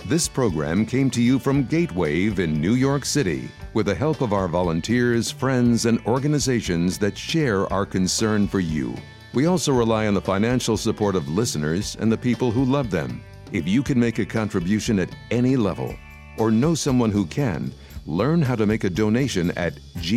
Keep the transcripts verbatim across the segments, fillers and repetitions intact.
This program came to you from Gatewave in New York City with the help of our volunteers, friends, and organizations that share our concern for you. We also rely on the financial support of listeners and the people who love them. If you can make a contribution at any level or know someone who can, learn how to make a donation at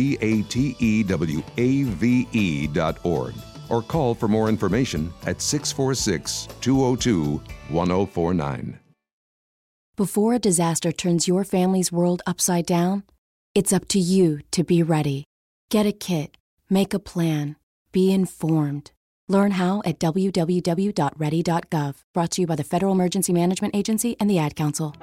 gatewave dot org or call for more information at six four six, two zero two, one zero four nine. Before a disaster turns your family's world upside down, it's up to you to be ready. Get a kit, make a plan, be informed. Learn how at w w w dot ready dot gov. Brought to you by the Federal Emergency Management Agency and the Ad Council.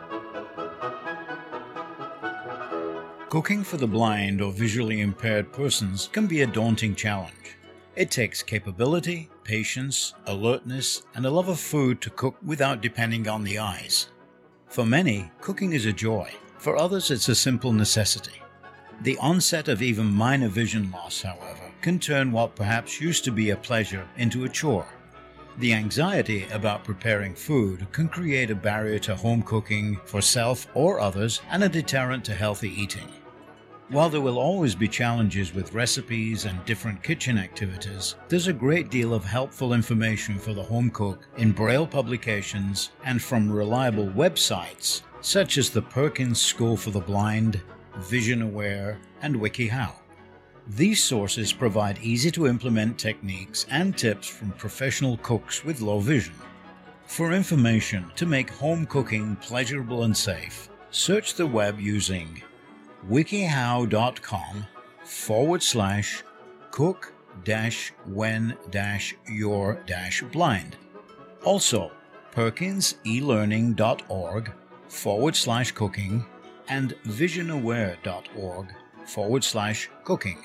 Cooking for the blind or visually impaired persons can be a daunting challenge. It takes capability, patience, alertness, and a love of food to cook without depending on the eyes. For many, cooking is a joy. For others, it's a simple necessity. The onset of even minor vision loss, however, can turn what perhaps used to be a pleasure into a chore. The anxiety about preparing food can create a barrier to home cooking for self or others and a deterrent to healthy eating. While there will always be challenges with recipes and different kitchen activities, there's a great deal of helpful information for the home cook in Braille publications and from reliable websites such as the Perkins School for the Blind, Vision Aware, and WikiHow. These sources provide easy-to-implement techniques and tips from professional cooks with low vision. For information to make home cooking pleasurable and safe, search the web using wikihow.com forward slash cook dash when dash your dash blind. Also, perkinselearning.org forward slash cooking and visionaware.org forward slash cooking.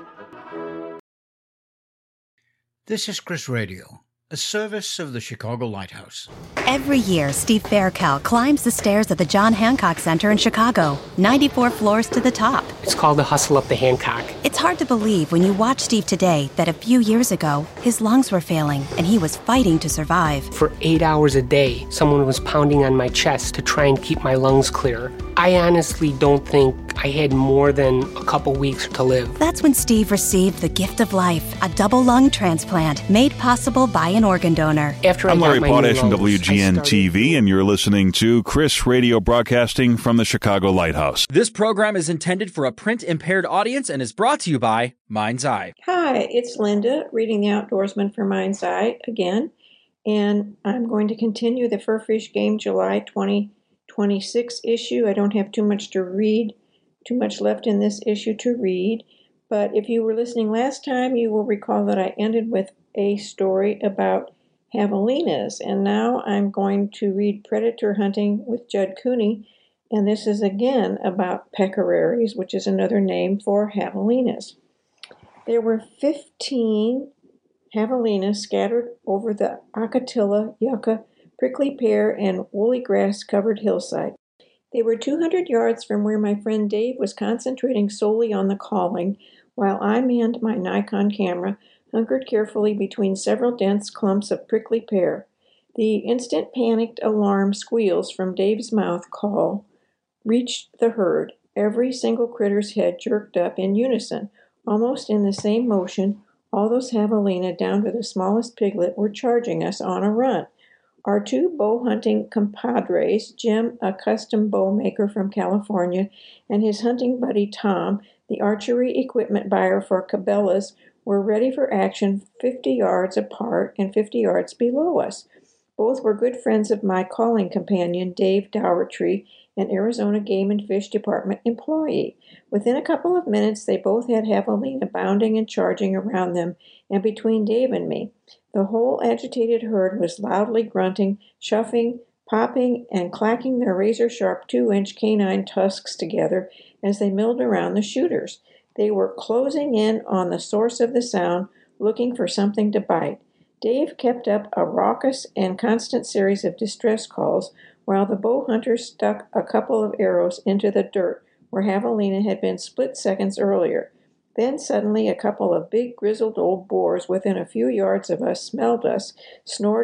This is Chris Radio, a service of the Chicago Lighthouse. Every year, Steve Faircal climbs the stairs at the John Hancock Center in Chicago, ninety-four floors to the top. It's called the Hustle Up the Hancock. It's hard to believe when you watch Steve today that a few years ago, his lungs were failing and he was fighting to survive. For eight hours a day, someone was pounding on my chest to try and keep my lungs clear. I honestly don't think I had more than a couple weeks to live. That's when Steve received the gift of life, a double lung transplant made possible by an organ donor. After I'm I Larry got my Potash new from lungs, W G N T V, started... and you're listening to Chris Radio broadcasting from the Chicago Lighthouse. This program is intended for a print-impaired audience and is brought to you by Mind's Eye. Hi, it's Linda, reading The Outdoorsman for Mind's Eye again, and I'm going to continue the Fur Fish Game July twenty twenty-six issue. I don't have too much to read, too much left in this issue to read, but if you were listening last time, you will recall that I ended with a story about javelinas, and now I'm going to read Predator Hunting with Judd Cooney, and this is again about peccaries, which is another name for javelinas. There were fifteen javelinas scattered over the Acatilla, yucca, prickly pear, and woolly grass-covered hillside. They were two hundred yards from where my friend Dave was concentrating solely on the calling, while I manned my Nikon camera, hunkered carefully between several dense clumps of prickly pear. The instant panicked alarm squeals from Dave's mouth call reached the herd. Every single critter's head jerked up in unison. Almost in the same motion, all those javelina down to the smallest piglet were charging us on a run. Our two bow-hunting compadres, Jim, a custom bow maker from California, and his hunting buddy Tom, the archery equipment buyer for Cabela's, were ready for action fifty yards apart and fifty yards below us. Both were good friends of my calling companion, Dave Dowertree, an Arizona Game and Fish Department employee. Within a couple of minutes, they both had javelina bounding and charging around them and between Dave and me. The whole agitated herd was loudly grunting, shuffling, popping, and clacking their razor-sharp two-inch canine tusks together as they milled around the shooters. They were closing in on the source of the sound, looking for something to bite. Dave kept up a raucous and constant series of distress calls, while the bow hunters stuck a couple of arrows into the dirt where javelina had been split seconds earlier. Then suddenly a couple of big grizzled old boars within a few yards of us smelled us, snorted,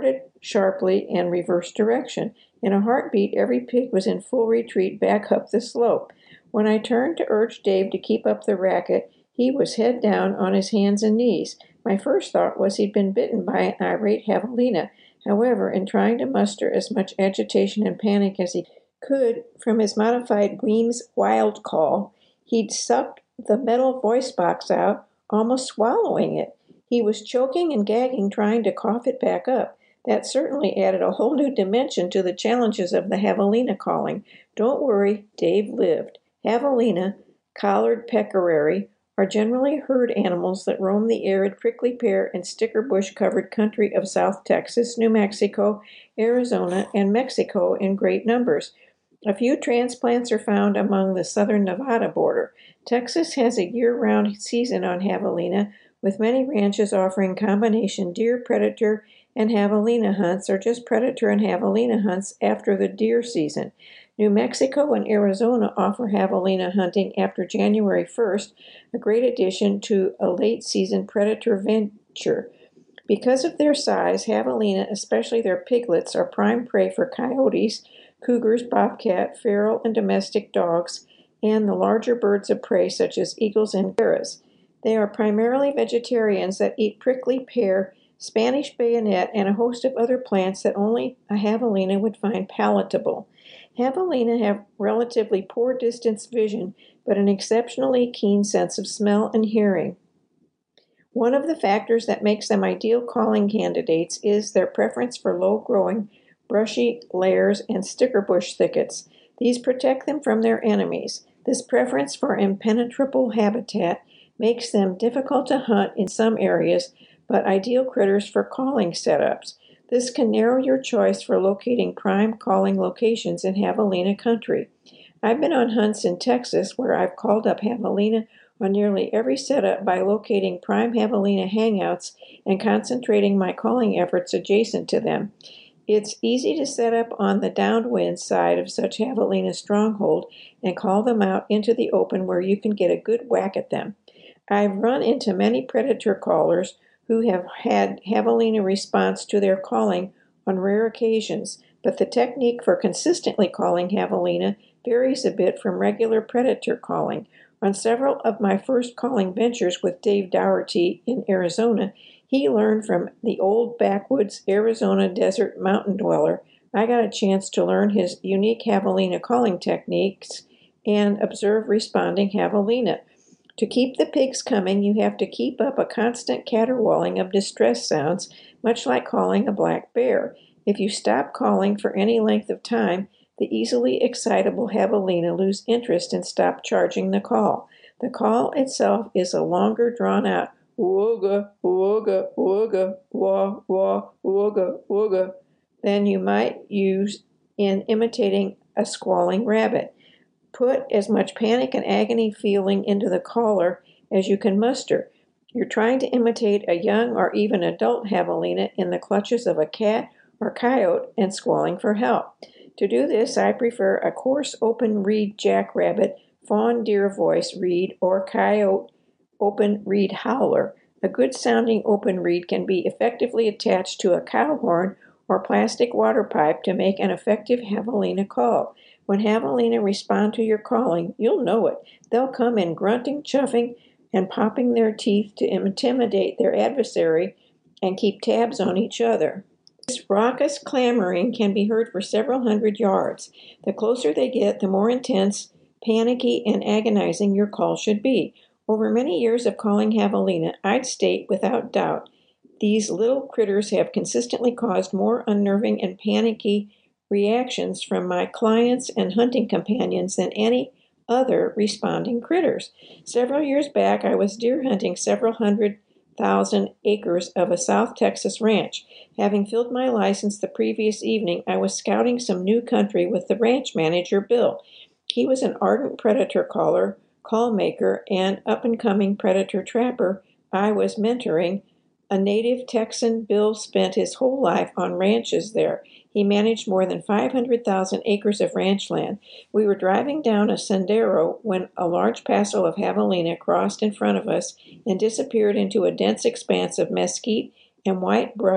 sharply and reverse direction. In a heartbeat, every pig was in full retreat back up the slope. When I turned to urge Dave to keep up the racket, he was head down on his hands and knees. My first thought was he'd been bitten by an irate javelina. However, in trying to muster as much agitation and panic as he could from his modified Weems wild call, he'd sucked the metal voice box out, almost swallowing it. He was choking and gagging, trying to cough it back up. That certainly added a whole new dimension to the challenges of the javelina calling. Don't worry, Dave lived. Javelina, collared pecarary, are generally herd animals that roam the arid prickly pear and sticker bush-covered country of South Texas, New Mexico, Arizona, and Mexico in great numbers. A few transplants are found among the southern Nevada border. Texas has a year-round season on javelina, with many ranches offering combination deer, predator, and javelina hunts, or just predator and javelina hunts after the deer season. New Mexico and Arizona offer javelina hunting after January first, a great addition to a late-season predator venture. Because of their size, javelina, especially their piglets, are prime prey for coyotes, cougars, bobcat, feral and domestic dogs, and the larger birds of prey such as eagles and bears. They are primarily vegetarians that eat prickly pear, Spanish bayonet, and a host of other plants that only a javelina would find palatable. Javelina have relatively poor distance vision, but an exceptionally keen sense of smell and hearing. One of the factors that makes them ideal calling candidates is their preference for low-growing, brushy layers and sticker bush thickets. These protect them from their enemies. This preference for impenetrable habitat makes them difficult to hunt in some areas, but ideal critters for calling setups. This can narrow your choice for locating prime calling locations in javelina country. I've been on hunts in Texas where I've called up javelina on nearly every setup by locating prime javelina hangouts and concentrating my calling efforts adjacent to them. It's easy to set up on the downwind side of such javelina stronghold and call them out into the open where you can get a good whack at them. I've run into many predator callers who have had javelina response to their calling on rare occasions, but the technique for consistently calling javelina varies a bit from regular predator calling. On several of my first calling ventures with Dave Dougherty in Arizona, he learned from the old backwoods Arizona desert mountain dweller. I got a chance to learn his unique javelina calling techniques and observe responding javelina. To keep the pigs coming, you have to keep up a constant caterwauling of distress sounds, much like calling a black bear. If you stop calling for any length of time, the easily excitable javelina lose interest and stop charging the call. The call itself is a longer, drawn-out wooga, wooga, wooga, wah, wah, wooga, wooga than you might use in imitating a squalling rabbit. Put as much panic and agony feeling into the caller as you can muster. You're trying to imitate a young or even adult javelina in the clutches of a cat or coyote and squalling for help. To do this, I prefer a coarse open reed jackrabbit, fawn deer voice reed, or coyote open reed howler. A good sounding open reed can be effectively attached to a cow horn or plastic water pipe to make an effective javelina call. When javelina respond to your calling, you'll know it. They'll come in grunting, chuffing, and popping their teeth to intimidate their adversary and keep tabs on each other. This raucous clamoring can be heard for several hundred yards. The closer they get, the more intense, panicky, and agonizing your call should be. Over many years of calling javelina, I'd state without doubt these little critters have consistently caused more unnerving and panicky reactions from my clients and hunting companions than any other responding critters. Several years back, I was deer hunting several hundred thousand acres of a South Texas ranch. Having filled my license the previous evening, I was scouting some new country with the ranch manager, Bill. He was an ardent predator caller, call maker, and up-and-coming predator trapper I was mentoring. A native Texan, Bill spent his whole life on ranches there. He managed more than five hundred thousand acres of ranch land. We were driving down a sendero when a large parcel of javelina crossed in front of us and disappeared into a dense expanse of mesquite and white brush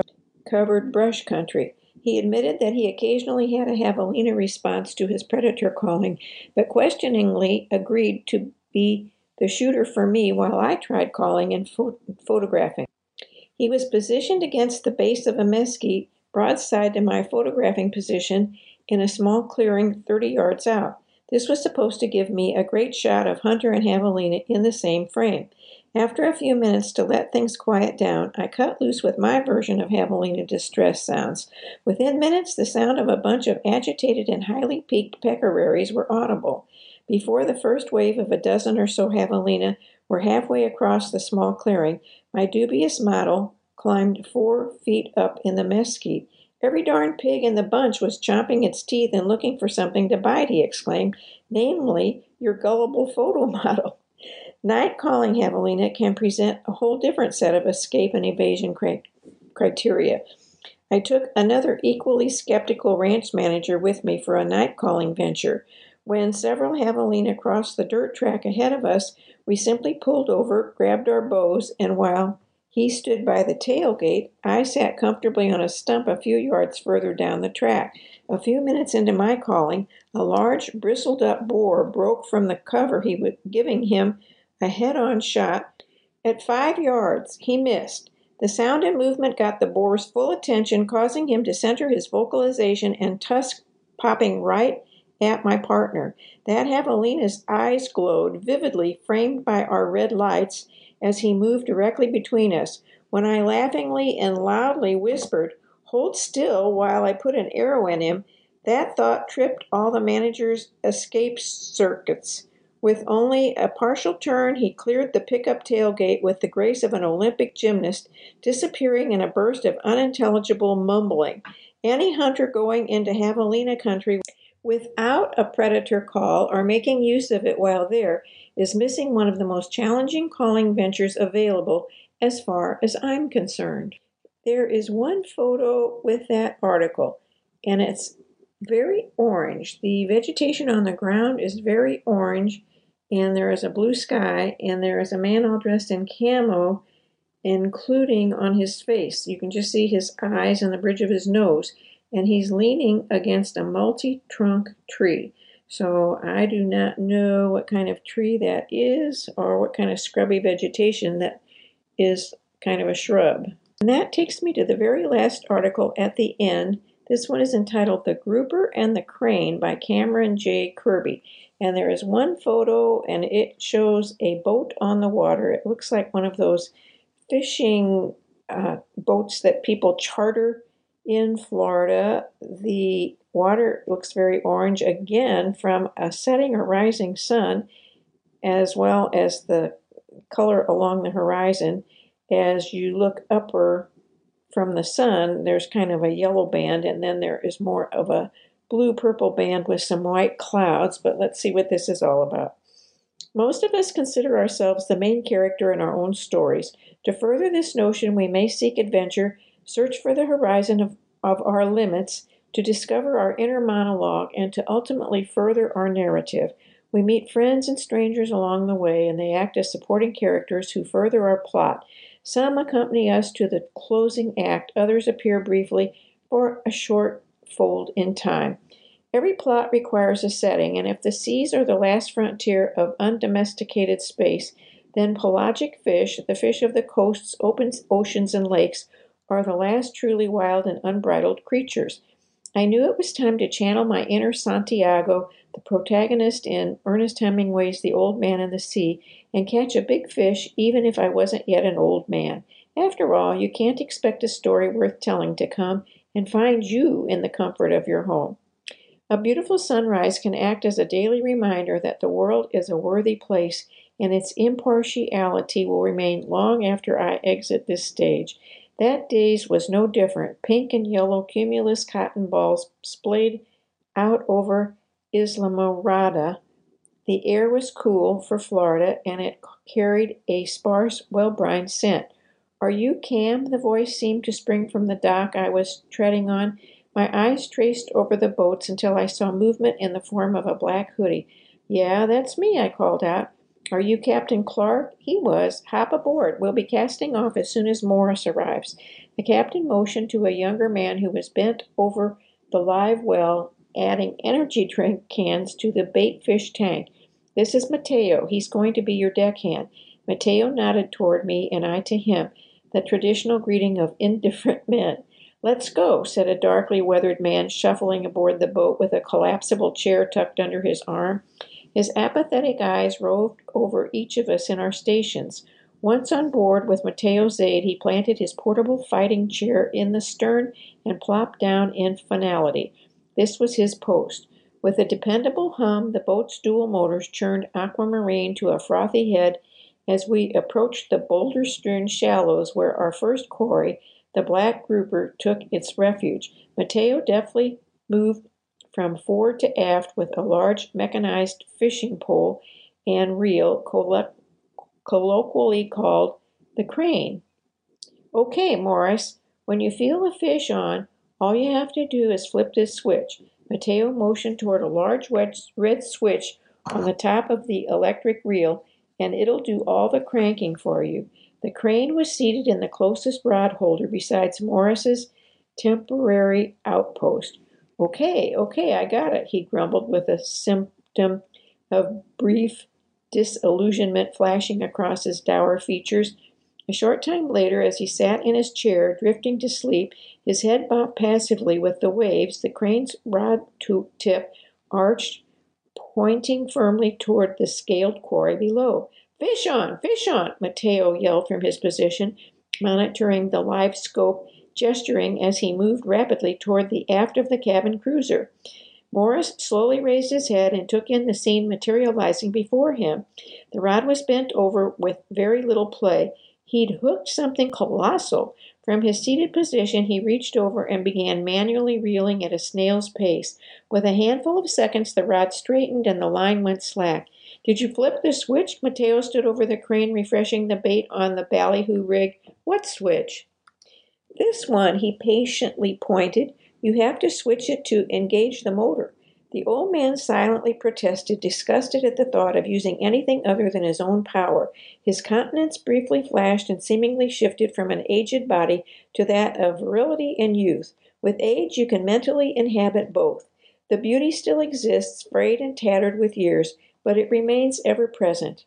covered brush country. He admitted that he occasionally had a javelina response to his predator calling, but questioningly agreed to be the shooter for me while I tried calling and pho- photographing. He was positioned against the base of a mesquite, broadside to my photographing position, in a small clearing thirty yards out. This was supposed to give me a great shot of hunter and javelina in the same frame. After a few minutes to let things quiet down, I cut loose with my version of javelina distress sounds. Within minutes, the sound of a bunch of agitated and highly peaked peccaries were audible. Before the first wave of a dozen or so javelina were halfway across the small clearing, my dubious model climbed four feet up in the mesquite. "Every darn pig in the bunch was champing its teeth and looking for something to bite," he exclaimed, "namely, your gullible photo model." Night calling javelina can present a whole different set of escape and evasion cri- criteria. I took another equally skeptical ranch manager with me for a night calling venture. When several javelina crossed the dirt track ahead of us, we simply pulled over, grabbed our bows, and while he stood by the tailgate, I sat comfortably on a stump a few yards further down the track. A few minutes into my calling, a large, bristled-up boar broke from the cover he was giving him a head-on shot. At five yards, he missed. The sound and movement got the boar's full attention, causing him to center his vocalization and tusk popping right at my partner. That javelina's eyes glowed vividly, framed by our red lights, as he moved directly between us. When I laughingly and loudly whispered, "Hold still," while I put an arrow in him, that thought tripped all the manager's escape circuits. With only a partial turn, he cleared the pickup tailgate with the grace of an Olympic gymnast, disappearing in a burst of unintelligible mumbling. Any hunter going into javelina country without a predator call or making use of it while there is missing one of the most challenging calling ventures available as far as I'm concerned. There is one photo with that article, and it's very orange. The vegetation on the ground is very orange, and there is a blue sky, and there is a man all dressed in camo, including on his face. You can just see his eyes and the bridge of his nose, and he's leaning against a multi-trunk tree. So I do not know what kind of tree that is or what kind of scrubby vegetation that is kind of a shrub. And that takes me to the very last article at the end. This one is entitled "The Grouper and the Crane" by Cameron J. Kirby. And there is one photo, and it shows a boat on the water. It looks like one of those fishing uh, boats that people charter in Florida. The water looks very orange, again, from a setting or rising sun, as well as the color along the horizon. As you look upper from the sun, there's kind of a yellow band, and then there is more of a blue-purple band with some white clouds, but let's see what this is all about. Most of us consider ourselves the main character in our own stories. To further this notion, we may seek adventure, search for the horizon of, of our limits, to discover our inner monologue, and to ultimately further our narrative. We meet friends and strangers along the way, and they act as supporting characters who further our plot. Some accompany us to the closing act, others appear briefly for a short fold in time. Every plot requires a setting, and if the seas are the last frontier of undomesticated space, then pelagic fish, the fish of the coasts, open oceans, and lakes, are the last truly wild and unbridled creatures. I knew it was time to channel my inner Santiago, the protagonist in Ernest Hemingway's The Old Man and the Sea, and catch a big fish even if I wasn't yet an old man. After all, you can't expect a story worth telling to come and find you in the comfort of your home. A beautiful sunrise can act as a daily reminder that the world is a worthy place, and its impartiality will remain long after I exit this stage. That day's was no different. Pink and yellow cumulus cotton balls splayed out over Islamorada. The air was cool for Florida, and it carried a sparse, well-brined scent. "Are you Cam?" The voice seemed to spring from the dock I was treading on. My eyes traced over the boats until I saw movement in the form of a black hoodie. "Yeah, that's me," I called out. "Are you Captain Clark?" He was. "Hop aboard. We'll be casting off as soon as Morris arrives." The captain motioned to a younger man who was bent over the live well, adding energy drink cans to the bait fish tank. "This is Mateo. He's going to be your deckhand." Mateo nodded toward me, and I to him, the traditional greeting of indifferent men. "Let's go," said a darkly weathered man shuffling aboard the boat with a collapsible chair tucked under his arm. His apathetic eyes roved over each of us in our stations. Once on board, with Mateo's aid, he planted his portable fighting chair in the stern and plopped down in finality. This was his post. With a dependable hum, the boat's dual motors churned aquamarine to a frothy head as we approached the boulder-strewn shallows where our first quarry, the black grouper, took its refuge. Mateo deftly moved from fore to aft with a large mechanized fishing pole and reel, coll- colloquially called the crane. "Okay, Morris, when you feel a fish on, all you have to do is flip this switch." Mateo motioned toward a large red switch on the top of the electric reel, and it'll do all the cranking for you. The crane was seated in the closest rod holder besides Morris's temporary outpost. "Okay, okay, I got it," he grumbled with a symptom of brief disillusionment flashing across his dour features. A short time later, as he sat in his chair, drifting to sleep, his head bobbed passively with the waves, the crane's rod tip arched, pointing firmly toward the scaled quarry below. "Fish on! Fish on!" Mateo yelled from his position, monitoring the live scope, gesturing as he moved rapidly toward the aft of the cabin cruiser. Morris slowly raised his head and took in the scene materializing before him. The rod was bent over with very little play. He'd hooked something colossal. From his seated position, he reached over and began manually reeling at a snail's pace. With a handful of seconds, the rod straightened and the line went slack. "Did you flip the switch?" Mateo stood over the crane, refreshing the bait on the ballyhoo rig. "What switch?" "This one," he patiently pointed. "You have to switch it to engage the motor." The old man silently protested, disgusted at the thought of using anything other than his own power. His countenance briefly flashed and seemingly shifted from an aged body to that of virility and youth. With age, you can mentally inhabit both. The beauty still exists, frayed and tattered with years, but it remains ever present.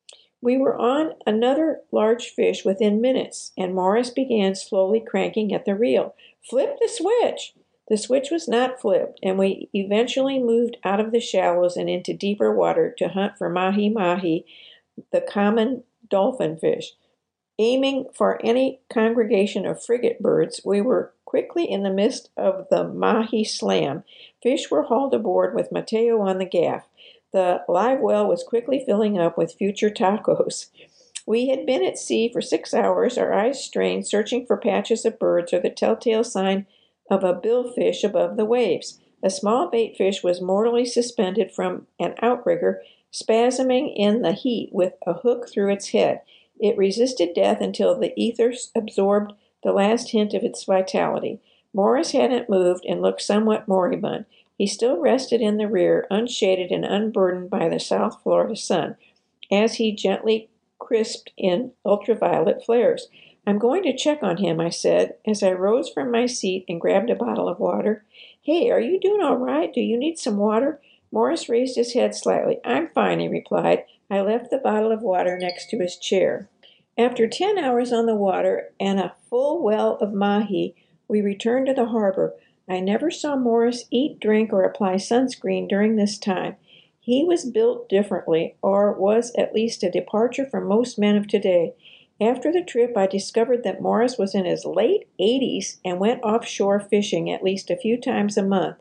We were on another large fish within minutes, and Morris began slowly cranking at the reel. "Flip the switch!" The switch was not flipped, and we eventually moved out of the shallows and into deeper water to hunt for mahi-mahi, the common dolphin fish. Aiming for any congregation of frigate birds, we were quickly in the midst of the mahi slam. Fish were hauled aboard with Mateo on the gaff. The live well was quickly filling up with future tacos. We had been at sea for six hours, our eyes strained, searching for patches of birds or the telltale sign of a billfish above the waves. A small bait fish was mortally suspended from an outrigger, spasming in the heat with a hook through its head. It resisted death until the ether absorbed the last hint of its vitality. Morris hadn't moved and looked somewhat moribund. He still rested in the rear, unshaded and unburdened by the South Florida sun, as he gently crisped in ultraviolet flares. "I'm going to check on him," I said, as I rose from my seat and grabbed a bottle of water. "Hey, are you doing all right? Do you need some water?" Morris raised his head slightly. "I'm fine," he replied. I left the bottle of water next to his chair. After ten hours on the water and a full well of mahi, we returned to the harbor. I never saw Morris eat, drink, or apply sunscreen during this time. He was built differently, or was at least a departure from most men of today. After the trip, I discovered that Morris was in his late eighties and went offshore fishing at least a few times a month.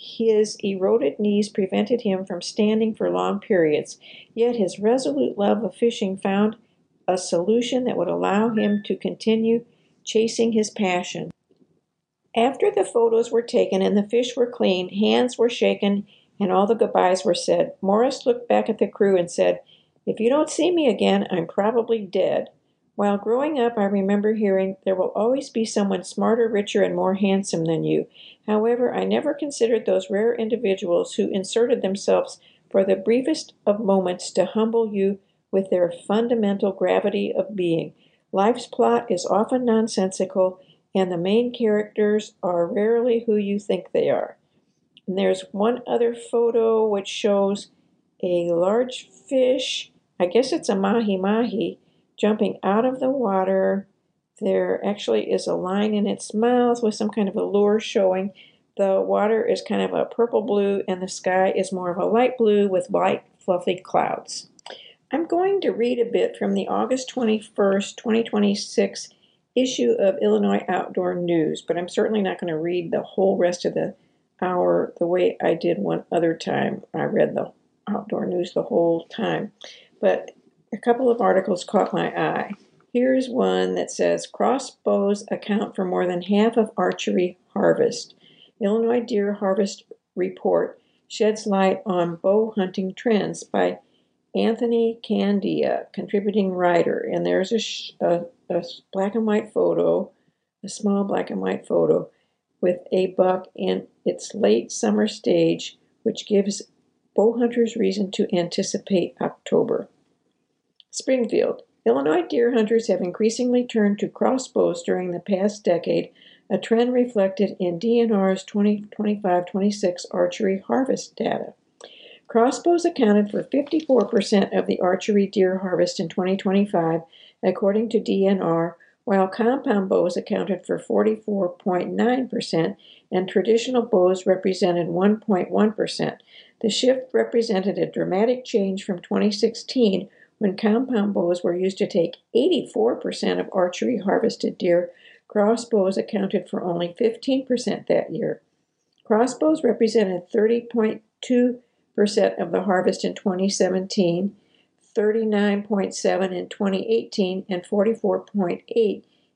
His eroded knees prevented him from standing for long periods, yet his resolute love of fishing found a solution that would allow him to continue chasing his passion. After the photos were taken and the fish were cleaned, hands were shaken, and all the goodbyes were said, Morris looked back at the crew and said, "If you don't see me again, I'm probably dead." While growing up, I remember hearing, "There will always be someone smarter, richer, and more handsome than you." However, I never considered those rare individuals who inserted themselves for the briefest of moments to humble you with their fundamental gravity of being. Life's plot is often nonsensical, and the main characters are rarely who you think they are. And there's one other photo which shows a large fish, I guess it's a mahi-mahi, jumping out of the water. There actually is a line in its mouth with some kind of a lure showing. The water is kind of a purple blue and the sky is more of a light blue with white fluffy clouds. I'm going to read a bit from the August twenty-first, twenty twenty-six issue of Illinois Outdoor News, but I'm certainly not going to read the whole rest of the hour the way I did one other time. I read the Outdoor News the whole time, but a couple of articles caught my eye. Here's one that says, crossbows account for more than half of archery harvest. Illinois Deer Harvest Report sheds light on bow hunting trends by Anthony Candia, contributing writer. And there's a, sh- a, a black and white photo, a small black and white photo with a buck in its late summer stage, which gives bow hunters reason to anticipate October. Springfield. Illinois deer hunters have increasingly turned to crossbows during the past decade, a trend reflected in D N R's twenty twenty-five twenty-six archery harvest data. Crossbows accounted for fifty-four percent of the archery deer harvest in twenty twenty-five, according to D N R, while compound bows accounted for forty-four point nine percent and traditional bows represented one point one percent. The shift represented a dramatic change from twenty sixteen, when compound bows were used to take eighty-four percent of archery harvested deer. Crossbows accounted for only fifteen percent that year. Crossbows represented thirty point two percent of the harvest in twenty seventeen, thirty-nine point seven percent in twenty eighteen, and forty-four point eight percent